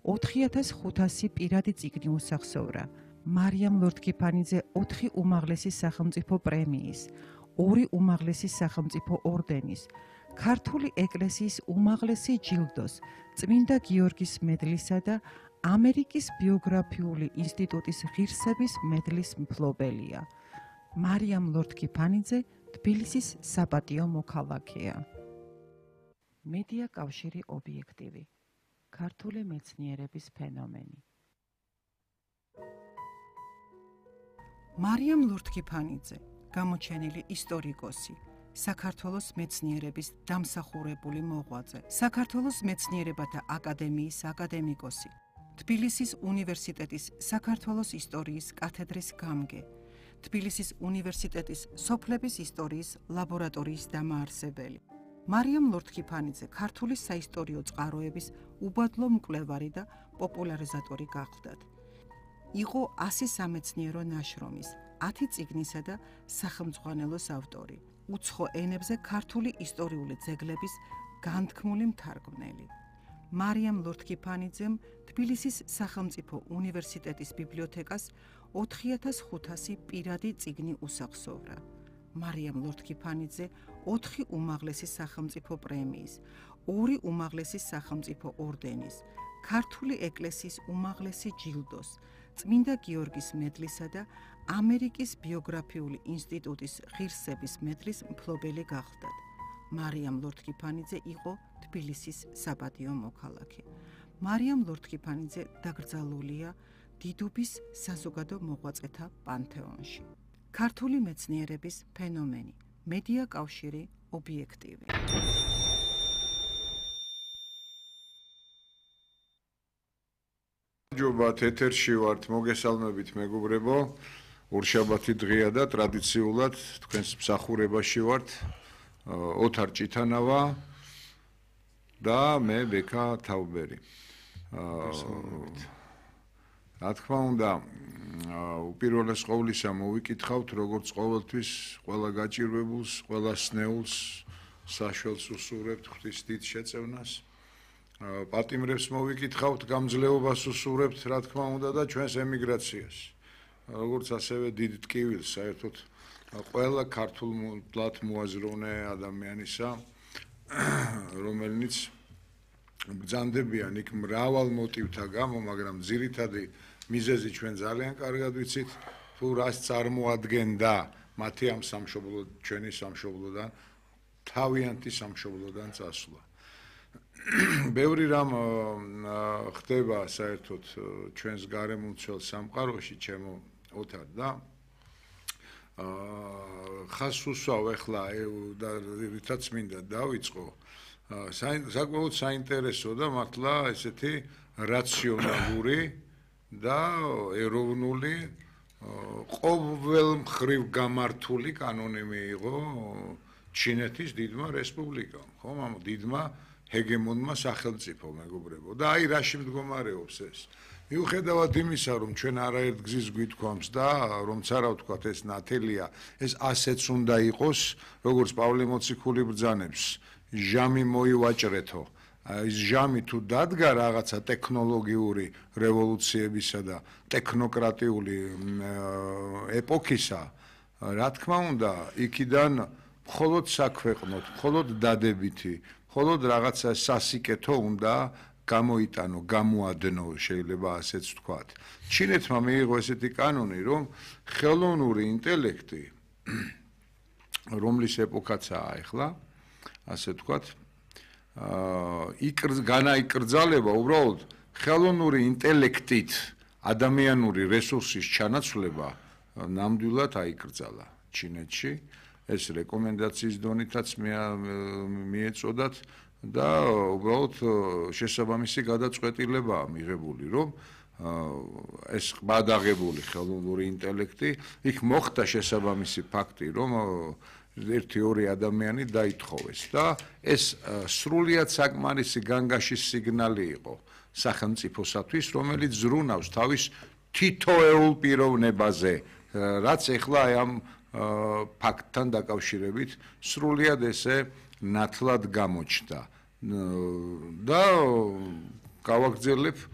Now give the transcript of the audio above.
4500 პირადი წიგნი უსახსოვრა. მარიამ ლორთქიფანიძე 4 უმაღლესი სახელმწიფო პრემიის, 2 უმაღლესი სახელმწიფო ორდენის, ქართული ეკლესიის უმაღლესი ჯილდოს, წმინდა გიორგის მედლისა და ამერიკის ბიოგრაფიული ინსტიტუტის ღირსების მედლის მფლობელია. მარიამ ლორთქიფანიძე თბილისის საპატიო მოქალაქეა. მედია კავშირი ობიექტივი. ქართული მეცნიერების ფენომენი. მარიამ ლორთქიფანიძე, გამოჩენილი ისტორიკოსი, საქართველოს მეცნიერების დამსახურებული მოღვაწე, საქართველოს მეცნიერებათა აკადემიის აკადემიკოსი, თბილისის უნივერსიტეტის საქართველოს ისტორიის კათედრის გამგე, თბილისის უნივერსიტეტის სოფლების ისტორიის ლაბორატორიის დამაარსებელი. მარიამ ლორთქიფანიძე ქართული საისტორიო წყაროების უბადლო მკვლევარი და პოპულარიზატორი გახლდათ. იყო 100 სამეცნიერო ნაშრომის, 10 წიგნისა და სახელმძღვანელოს ავტორი, უცხო ენებზე ქართული ისტორიული ძეგლების განთქმული მთარგმნელი. მარიამ ლორთქიფანიძემ თბილისის სახელმწიფო უნივერსიტეტის ბიბლიოთეკას 4500 პირადი წიგნი უსახსოვრა. მარიამ ლორთქიფანიძე 4 უმაღლესი სახელმწიფო პრემიის, 2 უმაღლესი სახელმწიფო ორდენის, ქართული ეკლესიის უმაღლესი ჯილდოს, წმინდა გიორგის მედლისა და ამერიკის ბიოგრაფიული ინსტიტუტის ღირსების მედლის მფლობელი გახლდათ. მარიამ ლორთქიფანიძე იყო თბილისის საპატიო მოქალაქე. მარიამ ლორთქიფანიძე დაკრძალულია დიდუბის საზოგადო მოღვაწეთა პანთეონში. ქართული მეცნიერების ფენომენი. მედია კავშირი ობიექტივი. ჯობათ ეთერში ვართ, მოგესალმებით მეგობრებო. ორშაბათი დღეა და ტრადიციულად თქვენს მსახურებაში ვართ. ოთარ ჭითანავა და მე ბექა თაუბერი. რა თქმა უნდა, უპირველეს ყოვლისა მოვიკითხავთ, როგორც ყოველთვის ყველა გაჭირვებულს, ყველა სნეულს საშველს უსურვებთ ღვთის დიდ შეწევნას. პატიმრებს მოვიკითხავთ, გამძლეობას უსურვებთ, რა თქმა უნდა და ჩვენს ემიგრაციას. როგორც ასევე დიდ ტკივილს საერთოდ ყველა ქართულად მოაზროვნე ადამიანისა, რომელნიც ბრძანდებიან იქ მრავალ მოტივთა გამო, მაგრამ ძირითადი მიზეზი ჩვენ ძალიან კარგად ვიცით, თუ რას წარმოადგენდა მათი ამ სამშობლო, ჩვენი სამშობლოდან, თავიანთი სამშობლოდან წასვლა. ბევრი რამ ხდება საერთოდ ჩვენს გარემომცველ სამყაროში, ჩემო ოთარ და ხას უსვავ ახლა და რითაც მინდა დავიწყო. საკმაოდ საინტერესო და მართლა ესეთი რაციონალური და ეროვნული ყოველმხრივ გამართული კანონი მიიღო ჩინეთის დიდმა რესპუბლიკამ, ხომ, ამ დიდმა ჰეგემონმა სახელმწიფო მეგობრებო. და აი რაში მდგომარეობს ეს? მიუხედავად იმისა, რომ ჩვენ არაერთ გზის გვითქვამს და რომც არა ვთქვათ ეს ნათელია, ეს ასეც უნდა იყოს, როგორც პავლე მოციქული ბრძანებს, ჟამი მოივაჭრეთო. ის ჟამი თუ დადგა რაღაცა ტექნოლოგიური რევოლუციებისა და ტექნოკრატიული ეპოქისა, რა თქმა უნდა, იქიდან მხოლოდ საქვეყნოთ, მხოლოდ დადებითი, მხოლოდ რაღაცა სასიკეთო უნდა გამოიტანო, გამოადნო, შეიძლება ასეც ვთქვათ. ჩინეთმა მიიღო ესეთი კანონი, რომ ხელოვნური ინტელექტი, რომლის ეპოქაცაა ახლა, ასე ვთქვათ, განაიკრძალება უბრალოდ ხელოვნური ინტელექტით ადამიანური რესურსის ჩანაცვლება ნამდვილად აიკრძალა ჩინეთში. ეს რეკომენდაციის დონითაც მიეწოდათ და უბრალოდ შესაბამისი გადაწყვეტილებაა მიღებული, რომ ეს ყბადაღებული ხელოვნური ინტელექტი იქ მოხდა შესაბამისი ფაქტი, რომ 1-2 ადამიანი დაითხოვეს და ეს სრულიად საკმარისი განგაშის სიგნალი იყო სახელმწიფოსათვის, რომელიც ზრუნავს თავის თითოეულ პიროვნებაზე, რაც ახლა ამ ფაქტთან დაკავშირებით სრულიად ესე ნათლად გამოჩნდა და გავაგრძელებ